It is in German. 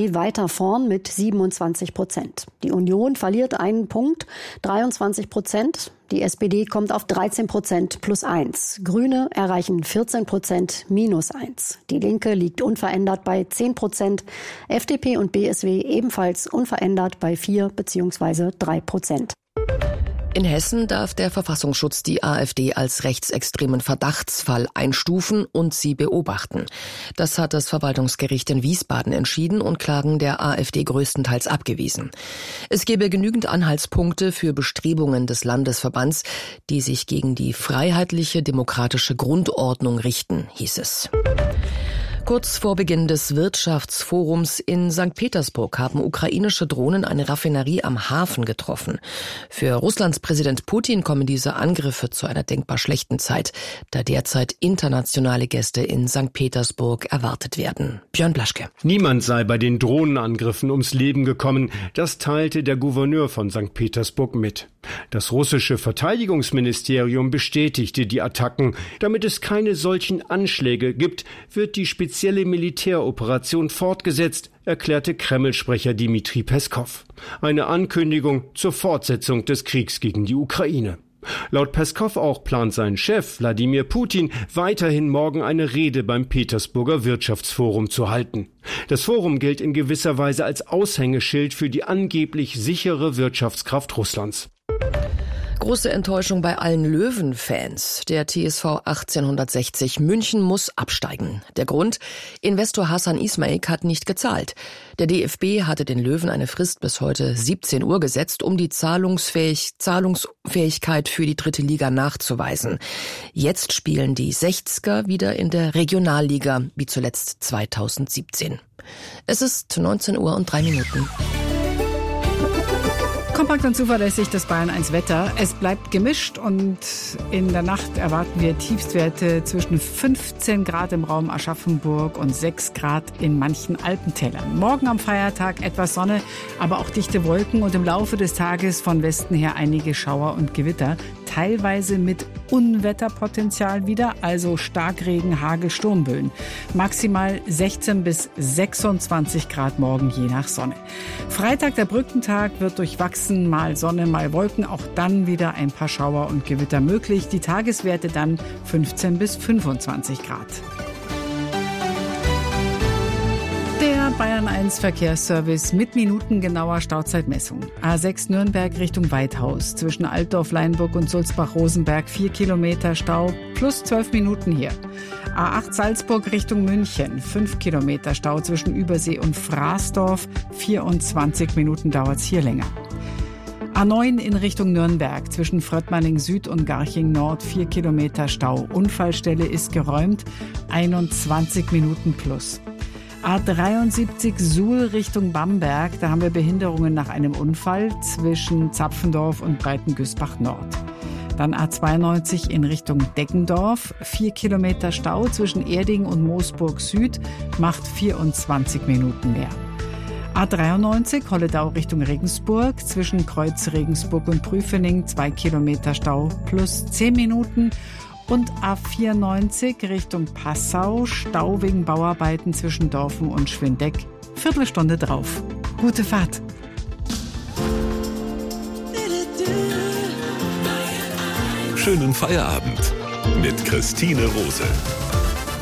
SPD weiter vorn mit 27%. Die Union verliert einen Punkt, 23%. Die SPD kommt auf 13% plus 1. Grüne erreichen 14% minus 1. Die Linke liegt unverändert bei 10%. FDP und BSW ebenfalls unverändert bei 4 bzw. 3%. In Hessen darf der Verfassungsschutz die AfD als rechtsextremen Verdachtsfall einstufen und sie beobachten. Das hat das Verwaltungsgericht in Wiesbaden entschieden und Klagen der AfD größtenteils abgewiesen. Es gebe genügend Anhaltspunkte für Bestrebungen des Landesverbands, die sich gegen die freiheitliche demokratische Grundordnung richten, hieß es. Kurz vor Beginn des Wirtschaftsforums in St. Petersburg haben ukrainische Drohnen eine Raffinerie am Hafen getroffen. Für Russlands Präsident Putin kommen diese Angriffe zu einer denkbar schlechten Zeit, da derzeit internationale Gäste in St. Petersburg erwartet werden. Björn Blaschke. Niemand sei bei den Drohnenangriffen ums Leben gekommen. Das teilte der Gouverneur von St. Petersburg mit. Das russische Verteidigungsministerium bestätigte die Attacken. Damit es keine solchen Anschläge gibt, wird die spezielle Militäroperation fortgesetzt, erklärte Kreml-Sprecher Dmitri Peskow. Eine Ankündigung zur Fortsetzung des Kriegs gegen die Ukraine. Laut Peskow auch plant sein Chef Wladimir Putin weiterhin morgen eine Rede beim Petersburger Wirtschaftsforum zu halten. Das Forum gilt in gewisser Weise als Aushängeschild für die angeblich sichere Wirtschaftskraft Russlands. Große Enttäuschung bei allen Löwen-Fans. Der TSV 1860 München muss absteigen. Der Grund? Investor Hasan Ismail hat nicht gezahlt. Der DFB hatte den Löwen eine Frist bis heute 17 Uhr gesetzt, um die Zahlungsfähigkeit für die 3. Liga nachzuweisen. Jetzt spielen die 60er wieder in der Regionalliga, wie zuletzt 2017. Es ist 19:03 Uhr. Kompakt und zuverlässig das Bayern 1 Wetter. Es bleibt gemischt und in der Nacht erwarten wir Tiefstwerte zwischen 15 Grad im Raum Aschaffenburg und 6 Grad in manchen Alpentälern. Morgen am Feiertag etwas Sonne, aber auch dichte Wolken und im Laufe des Tages von Westen her einige Schauer und Gewitter, teilweise mit Unwetterpotenzial wieder, also Starkregen, Hagel, Sturmböen. Maximal 16 bis 26 Grad morgen je nach Sonne. Freitag, der Brückentag, wird durchwachsen, mal Sonne, mal Wolken, auch dann wieder ein paar Schauer und Gewitter möglich. Die Tageswerte dann 15 bis 25 Grad. Der Bayern 1 Verkehrsservice mit minutengenauer Stauzeitmessung. A6 Nürnberg Richtung Weidhaus. Zwischen Altdorf, Leinburg und Sulzbach-Rosenberg 4 Kilometer Stau plus 12 Minuten hier. A8 Salzburg Richtung München. 5 Kilometer Stau zwischen Übersee und Fraßdorf. 24 Minuten dauert's hier länger. A9 in Richtung Nürnberg. Zwischen Fröttmanning Süd und Garching Nord 4 Kilometer Stau. Unfallstelle ist geräumt. 21 Minuten plus. A73 Suhl Richtung Bamberg, da haben wir Behinderungen nach einem Unfall zwischen Zapfendorf und Breitengüßbach Nord. Dann A92 in Richtung Deggendorf, 4 Kilometer Stau zwischen Erding und Moosburg Süd, macht 24 Minuten mehr. A93 Holledau Richtung Regensburg, zwischen Kreuz Regensburg und Prüfening 2 Kilometer Stau plus 10 Minuten. Und A94 Richtung Passau, Stau wegen Bauarbeiten zwischen Dorfen und Schwindeck. Viertelstunde drauf. Gute Fahrt. Schönen Feierabend mit Christine Rose.